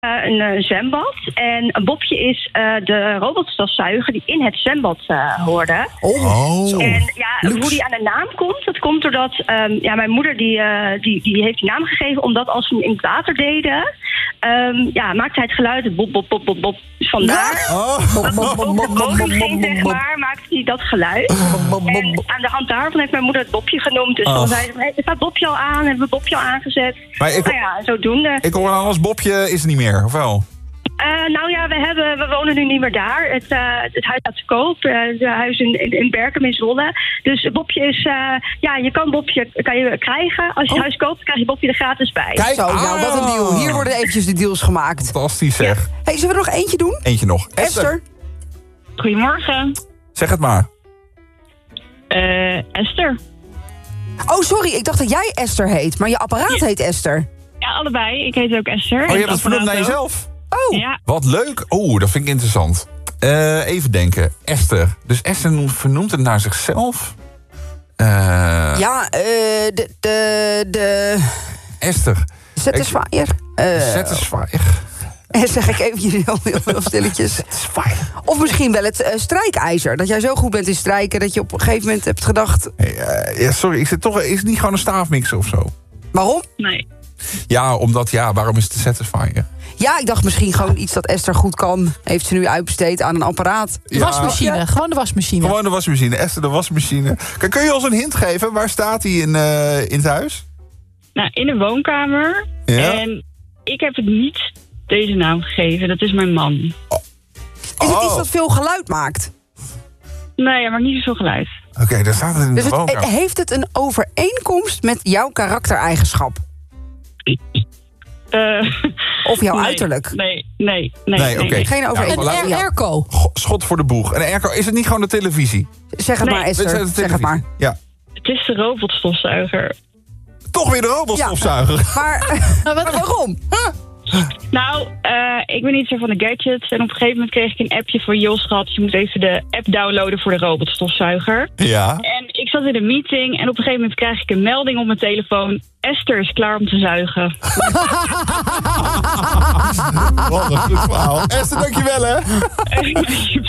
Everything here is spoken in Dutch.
een zwembad. En een Bobje is de robotstofzuiger die in het zwembad hoorde. Oh. En hoe die aan de naam komt, dat komt doordat mijn moeder die heeft die naam gegeven, omdat als we hem in het water deden, maakte hij het geluid bob, bob, bob, bob, bob. Dus vandaar, zeg maar, maakte hij dat geluid. En aan de hand daarvan heeft mijn moeder het Bobje genoemd. Dus dan zei ze, er staat Bobje al aan, hebben we Bobje al aangezet. Maar zodoende. Ik hoor alles, Bobje is er niet meer, of wel? We wonen nu niet meer daar. Het huis staat te koop. Het huis in Berkem in Zwolle. Dus Bobje is... je kan Bobje krijgen. Als je het huis koopt, krijg je Bobje er gratis bij. Kijk, nou, wat een deal. Hier worden eventjes de deals gemaakt. Fantastisch, zeg. Ja. Hey, zullen we er nog eentje doen? Eentje nog. Esther. Goedemorgen. Zeg het maar. Esther. Oh, sorry. Ik dacht dat jij Esther heet. Maar je apparaat heet Esther. Ja, allebei. Ik heet ook Esther. Oh, je hebt het vernoemd naar jezelf? Oh. Ja. Wat leuk. Dat vind ik interessant. Even denken. Esther. Dus Esther vernoemt het naar zichzelf? De Esther. Satisfier. Satisfier. Zeg ik eventjes heel stilletjes. Satisfier. Of misschien wel het strijkijzer. Dat jij zo goed bent in strijken dat je op een gegeven moment hebt gedacht... Sorry, is het niet gewoon een staafmixer of zo? Waarom? Nee. Ja, omdat, waarom is het de Satisfier? Ja, ik dacht misschien gewoon iets dat Esther goed kan. Heeft ze nu uitbesteed aan een apparaat. De wasmachine, gewoon de wasmachine. Gewoon de wasmachine, Esther de wasmachine. Kun je ons een hint geven? Waar staat hij in het huis? Nou, in een woonkamer. Ja? En ik heb het niet deze naam gegeven. Dat is mijn man. Is het iets dat veel geluid maakt? Nee, hij maakt niet zoveel geluid. Oké, daar staat het in de Dus woonkamer. heeft het een overeenkomst met jouw karaktereigenschap? Of jouw uiterlijk? Nee, oké. Geen overeenkomst. Een airco. Schot voor de boeg. Een airco, is het niet gewoon de televisie? Zeg het maar, Esther. Zeg het maar. Ja. Het is de robotstofzuiger. Toch weer de robotstofzuiger. Ja, maar waarom? Nou, ik ben niet zo van de gadgets. En op een gegeven moment kreeg ik een appje voor Jos gehad. Je moet even de app downloaden voor de robotstofzuiger. Ja. En ik zat in een meeting en op een gegeven moment krijg ik een melding op mijn telefoon. Esther is klaar om te zuigen. Wat een goed verhaal. Esther, dankjewel hè.